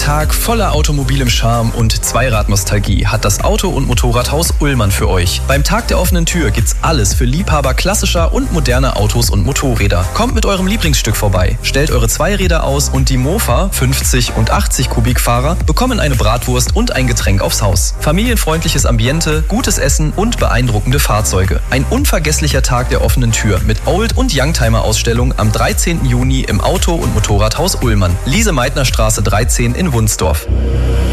Tag voller automobilem Charme und Zweiradnostalgie hat das Auto- und Motorradhaus Ullmann für euch. Beim Tag der offenen Tür gibt's alles für Liebhaber klassischer und moderner Autos und Motorräder. Kommt mit eurem Lieblingsstück vorbei, stellt eure Zweiräder aus und die Mofa, 50 und 80 Kubikfahrer, bekommen eine Bratwurst und ein Getränk aufs Haus. Familienfreundliches Ambiente, gutes Essen und beeindruckende Fahrzeuge. Ein unvergesslicher Tag der offenen Tür mit Old- und Youngtimer-Ausstellung am 13. Juni im Auto- und Motorradhaus Ullmann. Lise-Meitner-Straße 13 in Wunsdorf.